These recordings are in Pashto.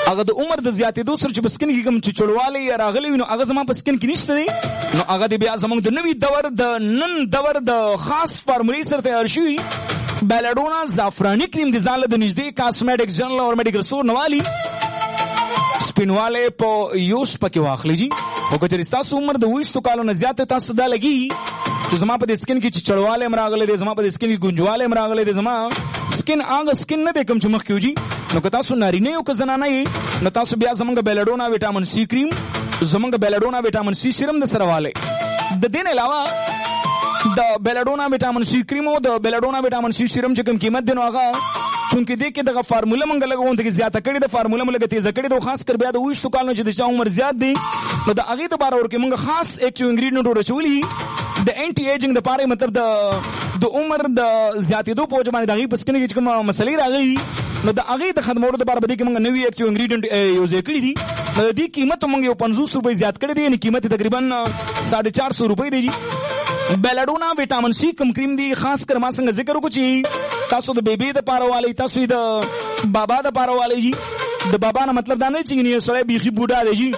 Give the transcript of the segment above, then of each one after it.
هغه د عمر د زیاتېدو سره چې په سکن کې کوم چې چړوالی یا راغلی وي نو هغه زما په سکن کې نشته دی نو هغه د بیا زموږ د نوي دور د نن دور د خاص فارمولې سره تیار شوي بیلاډونا زعفراني کریم د ځان له د نږدې کاسمیټکس جنرل او میډیکل سټور نه والي سپینواله په یوس پکې واخلي جی او که چېرې ستاسو عمر د 20 کالو نه زیات تاسو دا لګي چې زما په دې سکن کې چې چړوالی هم راغلی دی زما په دې سکن کې ګونجوالی هم راغلی دی زما سکن هغه سکن نه دی کوم چې مخکې وجي نو که تاسو نارینه یو که زنانه یې نو تاسو بیا زمونږ بیلاډونا ویټامین سی کریم زمونږ بیلاډونا ویټامین سی سیرم د سره والی د دې نه علاوه د بیلاډونا ویټامین سی کریم او د بیلاډونا ویټامین سی سیرم چې کوم قیمت دی نو هغه چونکې دې کې دغه فارموله مونږ لګوو ته زیاته کړې ده فارموله مونږ لګه تیزه کړې ده خاص کر بیا د 20 کالو چې د چا عمر زیات دی نو د هغې دپاره ورکې مونږ خاص ایکټیو انګریډینټ ورچولي د انټي ایجنګ دپاره مطلب د عمر د زیاتېدو په وجه باندې د هغې په سکن کې چې کومه مسلې راغلي نو د هغې د ختمولو دپاره به دې کې مونږ نوي ایکټیو انګریډینټ یوځای کړي دي نو د دې قیمت مونږ یو 50 روپۍ زیات کړی دی یعنې قیمت تقریبا 450 روپۍ دی جي بیلاډونا ویټامین سی کم کریم دی خاص کر ما څنګه ذکر وکړو چې تاسو د بیبي د پاره والی تاسو د بابا د پاره والی جی د بابا نه مطلب دا نه چې نه سړی بیخي بوډا دی جی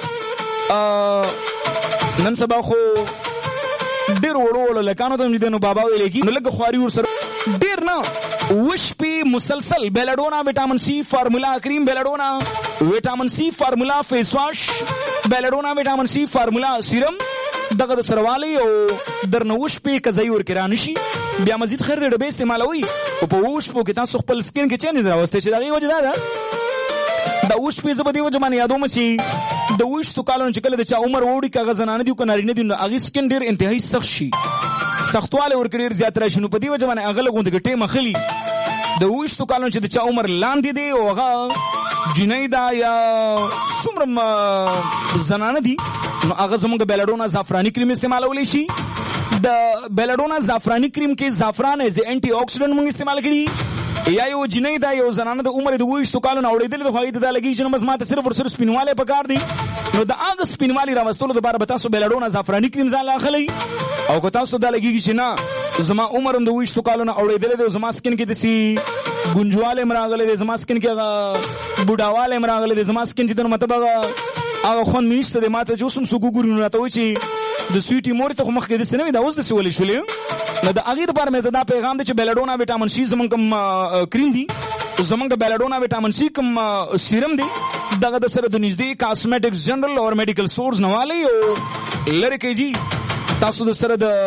نن سبا خو ډېر وړو لکانو ته هم نو بابا ویل کی نو لږ خواري ورسره ډېر نه وش پی مسلسل بیلاډونا ویټامین سی فارمولا کریم بیلاډونا ویټامین سی فارمولا فیس واش بیلاډونا ویټامین سی فارمولا سیرم دغه د سروالی او درنوش په کزای ور کران شي بیا مزید خیر د ډبې استعمالوي او په وش په کې تاسو خپل سکین کې چینج راوستي چې دغه وجه ده د وش په زبدي وجه باندې یادوم چې د وش تو کالون چې کله د چا عمر وړي کغه زنانه دي کو نارینه دي هغه سکین ډیر انتهایی سخت شي سختواله ور کړي زیات راشي نو په دې وجه باندې هغه لګون د ټیم خلی د وش تو کالون چې د چا عمر لاندې دی او هغه جنیدا یا څومره زنانه دي نو هغه زموږ بیلاډونا زعفراني کریم استعمالولی شي د بیلاډونا زعفراني کریم کې زعفران ایز انټي اکسیډنټ موږ استعمال کړي یا یو جنۍ دا یو زنانه د عمر د 20 کالو نه اورېدلې د خوایي دا لګي چې نو بس ماته صرف ورسره سپینواله پکار دی نو د هغه سپینوالي راوستلو لپاره به تاسو بیلاډونا زعفراني کریم ځان اخلي او که تاسو دا لګي چې نه زما عمر هم د 20 کالو نه اورېدلې د زما سکن کې دسی ګونجواله مراغله د زما سکن کې هغه بوډاواله مراغله د زما سکن چې د مطلب هغه خون نشته د ماته جوسم سګوګوري نو راته وي چې د سویټي مور ته مخ کې د سنوي دا اوس د سولې شولې نو د هغې دپاره مې دا پیغام دی چې بیلاډونا ویټامین سی زمونږ کوم کریم دی زمونږ بیلاډونا ویټامین سی کوم سیرم دی دغه د سره د نږدې کاسمیټکس جنرل او میډیکل سټورز نه والی او لرې کوي جي تاسو د سره د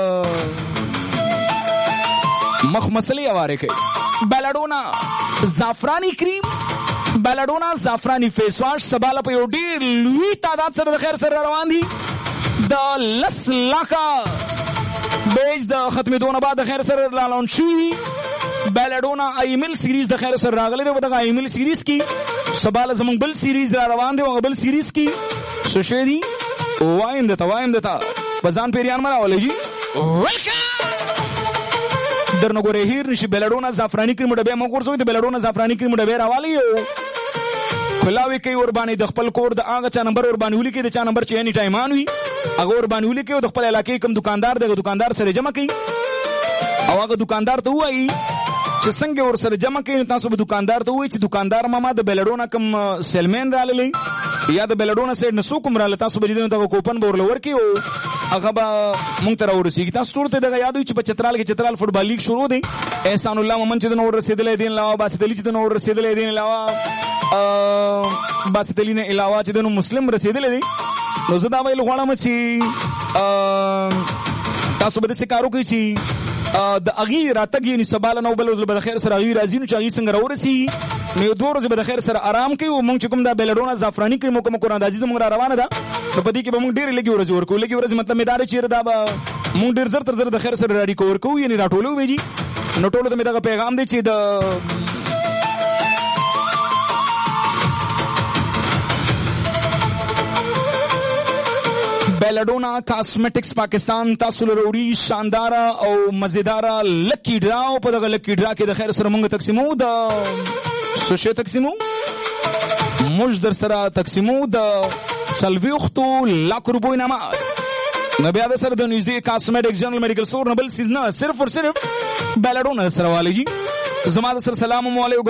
مخ مسلې هوارې کوي بیلاډونا زعفراني کریم بیلاډونا زعفراني فیس واش سباله په یو ډېر لوی تعداد سره د خیر سره روان دي د 10 لکه بیج د ختمېدو نه بعد د خیر سره رالون شوي بیلاډونا ایمیل سیریز د خیر سره راغلی دی په دغه ایمیل سیریز کې سباله زموږ بل سیریز را روان دی هغه بل سیریز کې څه شی دي وایم دته په ځان پیریان مه راولئ جي ویلکم درنه ګورې هیر نشي بیلاډونا زعفراني کریم ډبې موږ ورسوي د بیلاډونا زعفراني کریم ډبې راوالی او کلاوي کوي وربانې د خپل کور د هغه چا نمبر وربانې ولیکي د چا نمبر چې اني ټایم آن وي هغه وربانې ولیکي او د خپل علاقې کوم دکاندار دی دکاندار سره جمع کوي او هغه دکاندار ته وایي چې څنګه ور سره جمع کوي تاسو به دکاندار ته وایي چې دکاندار ماما د بیلاډونا کوم سیلمین راغلی یا د بیلاډونا سایډ نه څوک هم راغلی تاسو به دې دغه کوپن به ورله ورکړي او هغه به مونږ ته راورسېږي تاسو ټول ته دغه یاد وي چې په چترال کې چترال فوټبال لیګ شروع دی احسان الله مومن چې د نور رسېدلی دی علاوه باسط علي چې د نور رسېدلی دی علاوه باسط علي نه علاوه چې د نو مسلم رسېدلی دی نو زه دا ویل غواړم چې تاسو به داسې کار وکړئ چې د هغې راتګ یعنې سباله نه بل ورځ به د خیر سره هغې راځي نو چې هغې څنګه راورسېږي نو یو 2 ورځې به د خیر سره آرام کوي او مونږ چې کوم دا بیلاډونا زعفراني کریم کومه قراندازي زموږ را روانه ده نو په دې کې به مونږ ډېرې لږې ورځې ورکوو لږې ورځې مطلب مې دا دی چې دا به مونږ ډېر زر تر زر د خیر سره راډیکو ورکوو یعنې راټولو به جي نو ټولو ته مې دغه پیغام دی چې د بیلاډونا کاسمیټکس پاکستان تاسو له وروړي شانداره او مزیداره لکی ډرا او په دغه لکی ډرا کې د خیر سره مونږ تقسیمو د سوشي تقسیمو موږ در سره تقسیمو د 40 لک روپۍ نامه نو بیا د سره د نږدې کاسمیټکس جنرل میډیکل سټور نه بل سیز نه صرف او صرف بیلاډونا سره والی جي زما د سره سلام علیکم